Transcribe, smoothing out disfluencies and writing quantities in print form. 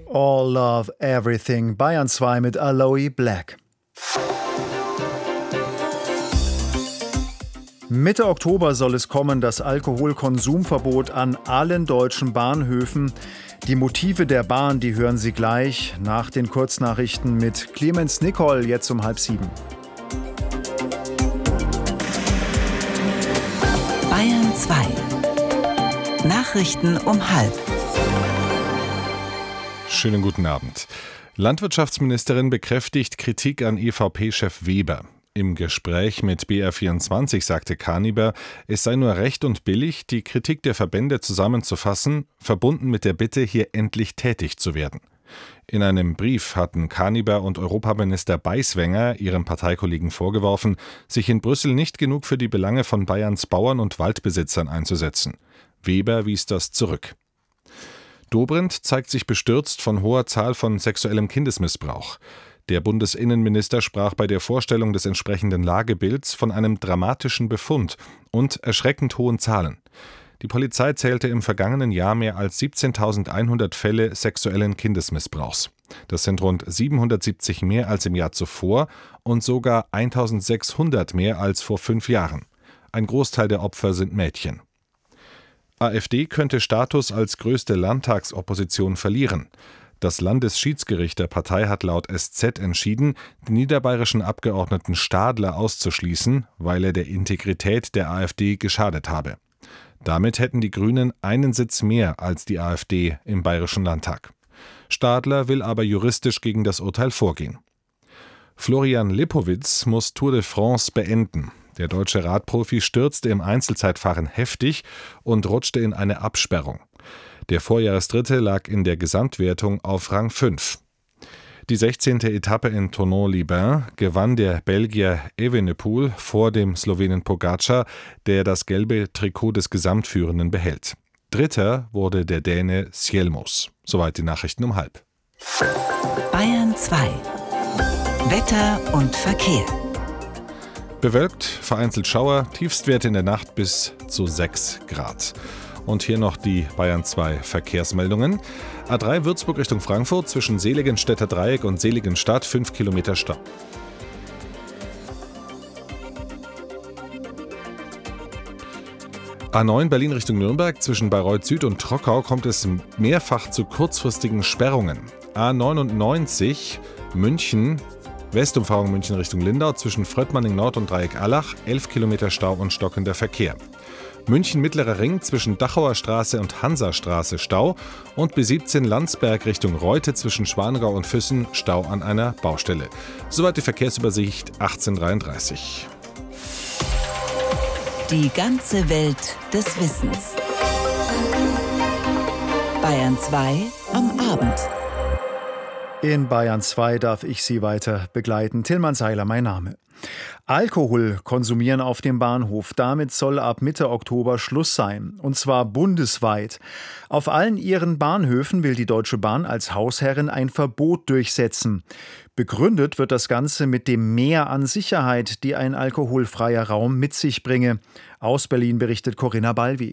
All Love Everything, Bayern 2 mit Aloe Black. Mitte Oktober soll es kommen, das Alkoholkonsumverbot an allen deutschen Bahnhöfen. Die Motive der Bahn, die hören Sie gleich nach den Kurznachrichten mit Clemens Nicol, jetzt um 6:30. Bayern 2. Nachrichten um 12:30. Schönen guten Abend. Landwirtschaftsministerin bekräftigt Kritik an EVP-Chef Weber. Im Gespräch mit BR24 sagte Kaniber, es sei nur recht und billig, die Kritik der Verbände zusammenzufassen, verbunden mit der Bitte, hier endlich tätig zu werden. In einem Brief hatten Kaniber und Europaminister Beiswenger ihrem Parteikollegen vorgeworfen, sich in Brüssel nicht genug für die Belange von Bayerns Bauern und Waldbesitzern einzusetzen. Weber wies das zurück. Dobrindt zeigt sich bestürzt von hoher Zahl von sexuellem Kindesmissbrauch. Der Bundesinnenminister sprach bei der Vorstellung des entsprechenden Lagebilds von einem dramatischen Befund und erschreckend hohen Zahlen. Die Polizei zählte im vergangenen Jahr mehr als 17.100 Fälle sexuellen Kindesmissbrauchs. Das sind rund 770 mehr als im Jahr zuvor und sogar 1.600 mehr als vor 5 Jahren. Ein Großteil der Opfer sind Mädchen. AfD könnte Status als größte Landtagsopposition verlieren. Das Landesschiedsgericht der Partei hat laut SZ entschieden, den niederbayerischen Abgeordneten Stadler auszuschließen, weil er der Integrität der AfD geschadet habe. Damit hätten die Grünen einen Sitz mehr als die AfD im Bayerischen Landtag. Stadler will aber juristisch gegen das Urteil vorgehen. Florian Lipowitz muss Tour de France beenden. Der deutsche Radprofi stürzte im Einzelzeitfahren heftig und rutschte in eine Absperrung. Der Vorjahresdritte lag in der Gesamtwertung auf Rang 5. Die 16. Etappe in Thonon-les-Bains gewann der Belgier Evenepoel vor dem Slowenen Pogačar, der das gelbe Trikot des Gesamtführenden behält. Dritter wurde der Däne Sjelmos. Soweit die Nachrichten um 12:30. Bayern 2. Wetter und Verkehr. Bewölkt, vereinzelt Schauer, Tiefstwerte in der Nacht bis zu 6 Grad. Und hier noch die Bayern 2 Verkehrsmeldungen. A3 Würzburg Richtung Frankfurt zwischen Seligenstädter Dreieck und Seligenstadt 5 Kilometer Stau. A9 Berlin Richtung Nürnberg zwischen Bayreuth Süd und Trockau kommt es mehrfach zu kurzfristigen Sperrungen. A99 München Westumfahrung München Richtung Lindau zwischen Fröttmanning Nord und Dreieck-Allach 11 Kilometer Stau und stockender Verkehr. München Mittlerer Ring zwischen Dachauer Straße und Hansastraße Stau und B17 Landsberg Richtung Reute zwischen Schwangau und Füssen Stau an einer Baustelle. Soweit die Verkehrsübersicht 18:33. Die ganze Welt des Wissens. Bayern 2 am Abend. In Bayern 2 darf ich Sie weiter begleiten. Tillmann Seiler, mein Name. Alkohol konsumieren auf dem Bahnhof. Damit soll ab Mitte Oktober Schluss sein. Und zwar bundesweit. Auf allen ihren Bahnhöfen will die Deutsche Bahn als Hausherrin ein Verbot durchsetzen. Begründet wird das Ganze mit dem Mehr an Sicherheit, die ein alkoholfreier Raum mit sich bringe. Aus Berlin berichtet Corinna Ballweg.